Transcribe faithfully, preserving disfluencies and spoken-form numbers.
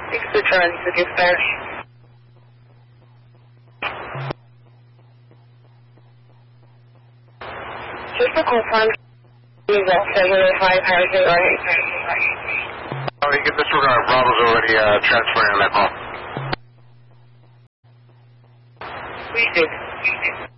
Thanks for trying to get Spanish. Just to confirm, is all cellular five Hurricane, right? Oh, you get this regard. Bravo's already uh, transferring on that call. We did. We did.